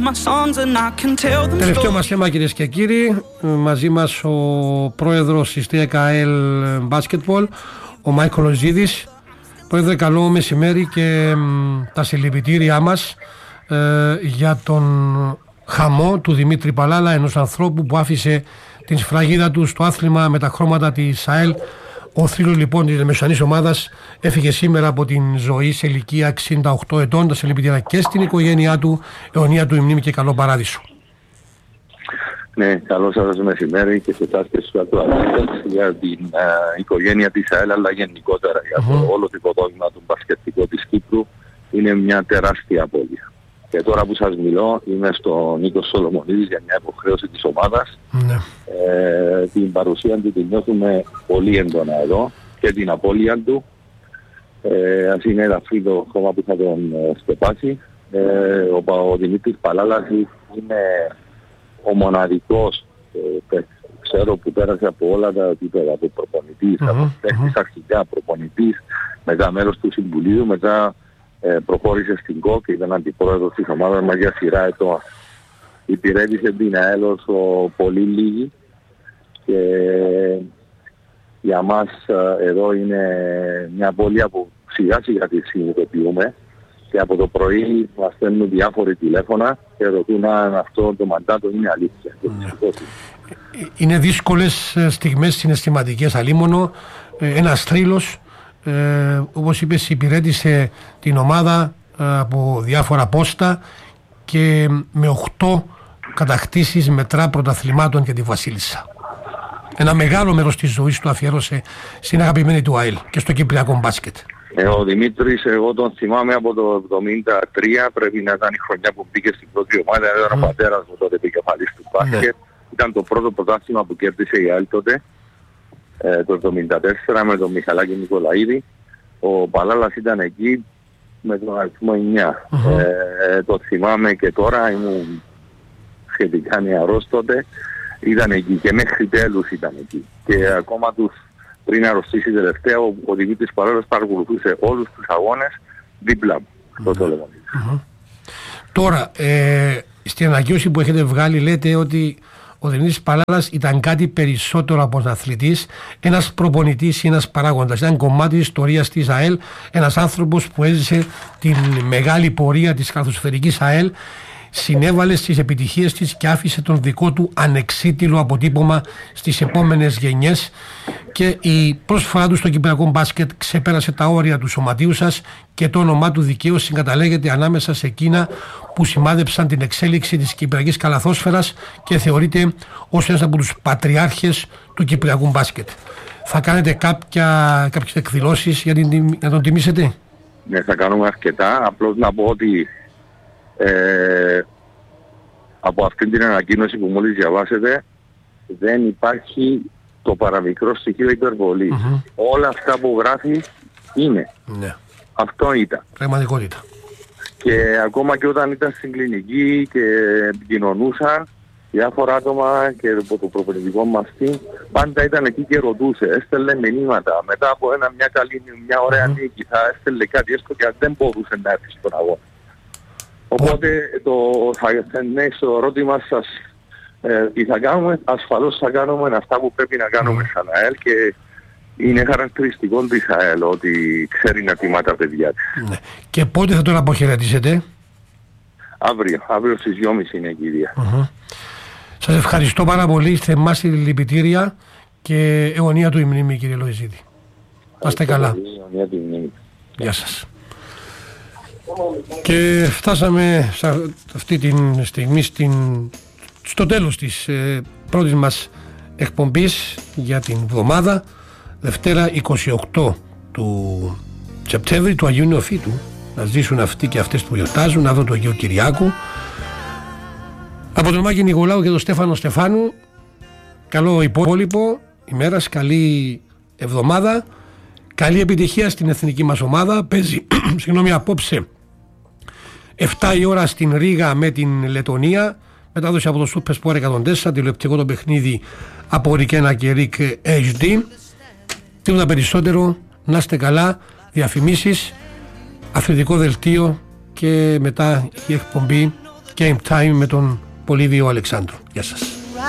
Τελευταίο μας θέμα, κυρίες και κύριοι, μαζί μας ο πρόεδρος της ΤΚΑΕΛ Basketball, ο Μάικολ Οζίδης. Πρόεδρε, καλό μεσημέρι και τα συλληπιτήριά μας για τον χαμό του Δημήτρη Παλάλα, ενός ανθρώπου που άφησε την σφραγίδα του στο άθλημα με τα χρώματα της ΑΕΛ. Ο θρύλος λοιπόν της μεσοανής ομάδας έφυγε σήμερα από την ζωή σε ηλικία 68 ετών. Τα συλληπιτήρια και στην οικογένειά του, αιωνία του η μνήμη και καλό παράδεισο. Ναι, καλό σας μεσημέρι και σε εσάς και στους ακροατές για την οικογένεια της ΑΕΛ, αλλά γενικότερα για το όλο το οικοδόμημα του μπασκετικού της Κύπρου. Είναι μια τεράστια απώλεια. Και τώρα που σας μιλώ είμαι στο Νίκος Σολομονίδης για μια υποχρέωση της ομάδας. Την παρουσία του την νιώθουμε πολύ έντονα εδώ και την απώλεια του. Ας είναι ελαφρύ το χώμα που θα τον σκεπάσει. Ο Δημήτρης Παλάλας είναι ο μοναδικός ξέρω που πέρασε από όλα τα επίπεδα, από προπονητής, από παίκτης αρχικά, προπονητής, μετά μέλος του Συμβουλίου, μετά προχώρησε στην ΚΟΚ και ήταν αντιπρόεδρος της ομάδας μας για σειρά ετών. Υπηρέτησε την ΑΕΛ όσο πολύ λίγοι και για μας εδώ είναι μια απώλεια που σιγά σιγά τη συνειδητοποιούμε και από το πρωί μας στέλνουν διάφοροι τηλέφωνα και ρωτούν αν αυτό το μαντάτο είναι αλήθεια. Είναι δύσκολες στιγμές συναισθηματικές, αλίμονο. Ένας θρύλος, όπως είπες, υπηρέτησε την ομάδα από διάφορα πόστα και με 8 κατακτήσεις μετρά πρωταθλημάτων και τη Βασίλισσα. Ένα μεγάλο μέρος της ζωής του αφιέρωσε στην αγαπημένη του ΑΕΛ και στο κυπριακό μπάσκετ. Ο Δημήτρης, εγώ τον θυμάμαι από το 1973, πρέπει να ήταν η χρονιά που μπήκε στην πρώτη ομάδα, ήταν ο πατέρας μου τότε επικεφαλής του μπάσκετ. Ήταν το πρώτο πρωτάθλημα που κέρδισε η ΑΕΛ τότε, το 1974 με τον Μιχαλάκη Νικολαίδη. Ο Παλάλας ήταν εκεί με τον αριθμό 9. Το θυμάμαι και τώρα, ήμουν σχετικά νεαρός τότε, ήταν εκεί και μέχρι τέλους ήταν εκεί. Και ακόμα πριν αρρωστήσει τελευταία, ο Δημήτρης Παλάλας παρακολουθούσε όλους τους αγώνες δίπλα μου στο Σολομονίδη. Τώρα, στην ανακοίνωση που έχετε βγάλει λέτε ότι ο Δημήτρης Παλάλας ήταν κάτι περισσότερο από ένας αθλητής, ένας προπονητής ή ένας παράγοντας. Ήταν κομμάτι της ιστορίας της ΑΕΛ, ένας άνθρωπος που έζησε την μεγάλη πορεία της καλαθοσφαιρικής ΑΕΛ, συνέβαλε στις επιτυχίες της και άφησε τον δικό του ανεξίτηλο αποτύπωμα στις επόμενες γενιές και η πρόσφορά του στο κυπριακό μπάσκετ ξεπέρασε τα όρια του σωματείου σας και το όνομά του δικαίως συγκαταλέγεται ανάμεσα σε εκείνα που σημάδεψαν την εξέλιξη της κυπριακής καλαθόσφαιρας και θεωρείται ως ένας από τους πατριάρχες του κυπριακού μπάσκετ. Θα κάνετε κάποιες εκδηλώσεις για να τον τιμήσετε? Ναι, θα κάνουμε αρκετά. Απλώς να πω ότι από αυτήν την ανακοίνωση που μόλις διαβάσετε δεν υπάρχει το παραμικρό στοιχείο υπερβολής. Όλα αυτά που γράφει είναι. Αυτό ήταν. Πραγματικότητα. Και ακόμα και όταν ήταν στην κλινική και επικοινωνούσαν διάφορα άτομα και από το προπονητικό μας team, πάντα ήταν εκεί και ρωτούσε, έστελνε μηνύματα. Μετά από μια ωραία νίκη θα έστελνε κάτι, έστω και αν δεν μπορούσε να έρθει στον αγώνα. Οπότε στο ερώτημα σας τι θα κάνουμε, ασφαλώς θα κάνουμε αυτά που πρέπει να κάνουμε σαν ΑΕΛ και είναι χαρακτηριστικό της ΑΕΛ ότι ξέρει να τιμά τα παιδιά της. Και πότε θα τον αποχαιρετήσετε? Αύριο στις 2.30 είναι η κυρία. Σας ευχαριστώ πάρα πολύ, θερμά συλληπιτήρια και αιωνία του η μνήμη, κύριε Λοϊζίδη. Να είστε καλά. Γεια σας. Και φτάσαμε αυτή τη στιγμή στο τέλος της πρώτης μας εκπομπής για την εβδομάδα, Δευτέρα 28 του Σεπτέμβρη, του Αγίου Νεοφύτου. Να ζήσουν αυτοί και αυτές που γιορτάζουν, αύριο του Αγίου Κυριάκου. Από τον Μάκη Νικολάου και τον Στέφανο Στεφάνου, καλό υπόλοιπο ημέρας, καλή εβδομάδα, καλή επιτυχία στην εθνική μας ομάδα. Παίζει απόψε 7 η ώρα στην Ρήγα με την Λετωνία. Μετάδοση από το Super Sport 104, τηλεοπτικό το παιχνίδι από Ρικένα και Ρικ HD. Τίποτα περισσότερο, να είστε καλά, διαφημίσεις, αθλητικό δελτίο και μετά η εκπομπή Game Time με τον Πολύβιο Αλεξάνδρου. Γεια σας.